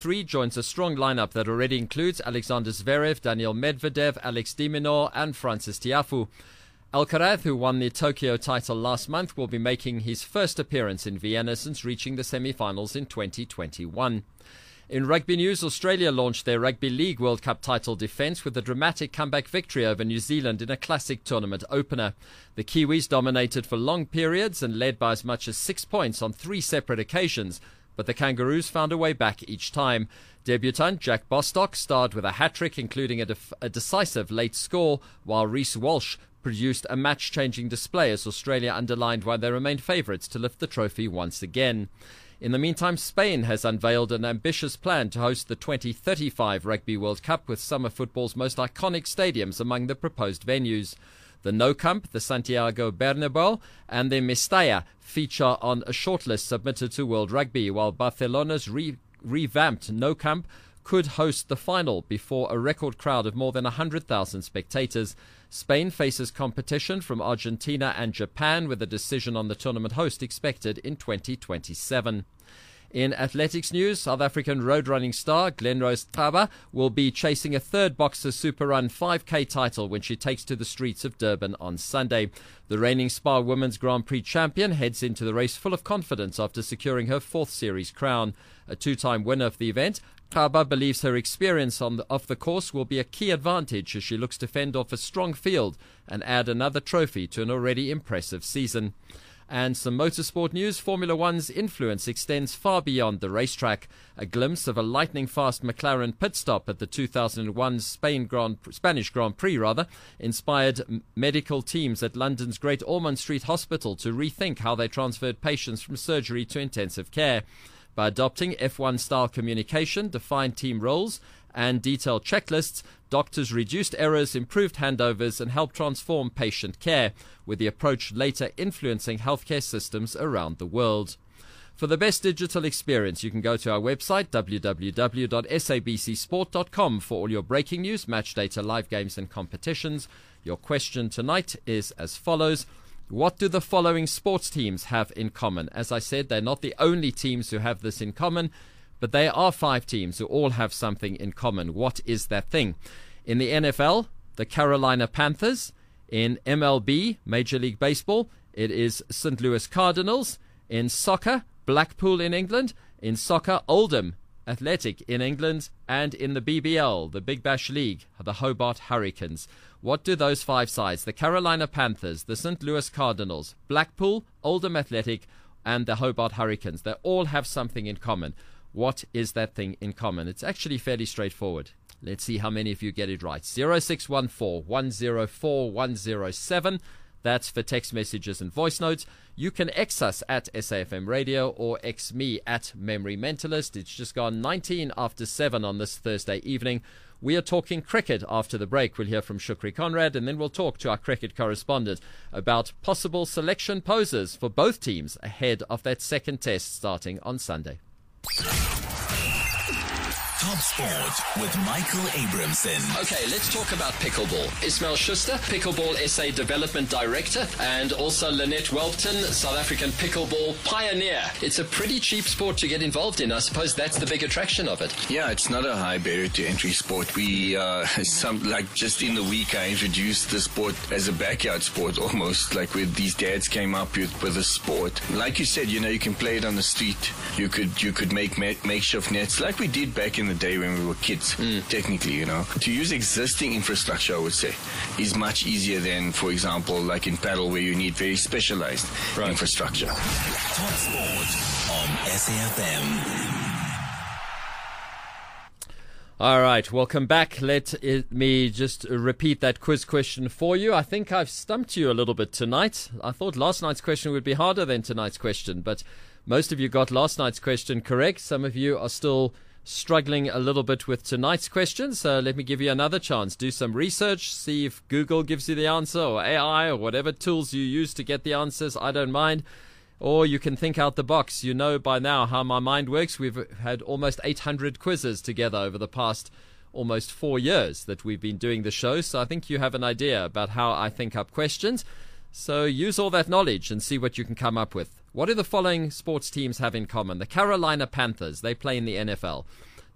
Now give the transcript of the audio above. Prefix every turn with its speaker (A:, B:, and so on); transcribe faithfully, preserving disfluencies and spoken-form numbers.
A: three joins a strong lineup that already includes Alexander Zverev, Daniil Medvedev, Alex de Minaur and Francis Tiafoe. Alcaraz, who won the Tokyo title last month, will be making his first appearance in Vienna since reaching the semi-finals in twenty twenty-one. In rugby news, Australia launched their Rugby League World Cup title defence with a dramatic comeback victory over New Zealand in a classic tournament opener. The Kiwis dominated for long periods and led by as much as six points on three separate occasions, but the Kangaroos found a way back each time. Debutant Jack Bostock starred with a hat-trick, including a, def- a decisive late score, while Reece Walsh produced a match-changing display as Australia underlined why they remained favourites to lift the trophy once again. In the meantime, Spain has unveiled an ambitious plan to host the twenty thirty-five Rugby World Cup with summer football's most iconic stadiums among the proposed venues. The Nou Camp, the Santiago Bernabéu and the Mestalla feature on a shortlist submitted to World Rugby, while Barcelona's re- revamped Nou Camp could host the final before a record crowd of more than one hundred thousand spectators. Spain faces competition from Argentina and Japan, with a decision on the tournament host expected in twenty twenty-seven. In athletics news, South African road running star Glenrose Xaba will be chasing a third Boxer Super Run five K title when she takes to the streets of Durban on Sunday. The reigning Spa Women's Grand Prix champion heads into the race full of confidence after securing her fourth series crown. A two-time winner of the event, Xaba believes her experience on the, off the course will be a key advantage as she looks to fend off a strong field and add another trophy to an already impressive season. And some motorsport news. Formula One's influence extends far beyond the racetrack. A glimpse of a lightning-fast McLaren pit stop at the two thousand one Spain Grand, Spanish Grand Prix rather, inspired m- medical teams at London's Great Ormond Street Hospital to rethink how they transferred patients from surgery to intensive care. By adopting F one-style communication, defined team roles, and detailed checklists, doctors reduced errors, improved handovers, and helped transform patient care, with the approach later influencing healthcare systems around the world. For the best digital experience, you can go to our website, w w w dot sabc sport dot com, for all your breaking news, match data, live games, and competitions. Your question tonight is as follows. What do the following sports teams have in common? As I said, they're not the only teams who have this in common, but they are five teams who all have something in common. What is that thing? In the N F L, the Carolina Panthers. In M L B, Major League Baseball, it is Saint Louis Cardinals. In soccer, Blackpool in England. In soccer, Oldham Athletic in England. And in the B B L, the Big Bash League, the Hobart Hurricanes. What do those five sides, the Carolina Panthers, the Saint Louis Cardinals, Blackpool, Oldham Athletic, and the Hobart Hurricanes, they all have something in common? What is that thing in common? It's actually fairly straightforward. Let's see how many of you get it right. zero six one four, one zero four, one zero seven. That's for text messages and voice notes. You can X us at S A F M Radio or X me at Memory Mentalist. It's just gone nineteen after seven on this Thursday evening. We are talking cricket after the break. We'll hear from Shukri Conrad, and then we'll talk to our cricket correspondent about possible selection poses for both teams ahead of that second test starting on Sunday.
B: Top Sport with Michael Abramson.
C: Okay, let's talk about pickleball. Ismail Schuster, Pickleball S A Development Director, and also Lynette Welpton, South African pickleball pioneer. It's a pretty cheap sport to get involved in. I suppose that's the big attraction of it.
D: Yeah, it's not a high barrier to entry sport. We, uh, some like just in the week, I introduced the sport as a backyard sport almost, like where these dads came up with, with a sport. Like you said, you know, you can play it on the street. You could you could make ma- makeshift nets like we did back in the day when we were kids, mm. technically, you know. To use existing infrastructure, I would say, is much easier than, for example, like in paddle where you need very specialized right. infrastructure.
B: Top Sport on S A F M.
A: All right, welcome back. Let it, me just repeat that quiz question for you. I think I've stumped you a little bit tonight. I thought last night's question would be harder than tonight's question, but most of you got last night's question correct. Some of you are still struggling a little bit with tonight's question, so let me give you another chance. Do some research, see if Google gives you the answer, or A I, or whatever tools you use to get the answers. I don't mind. Or you can think out the box. You know by now how my mind works. We've had almost eight hundred quizzes together over the past almost four years that we've been doing the show, so I think you have an idea about how I think up questions. So use all that knowledge and see what you can come up with. What do the following sports teams have in common? The Carolina Panthers, they play in the N F L.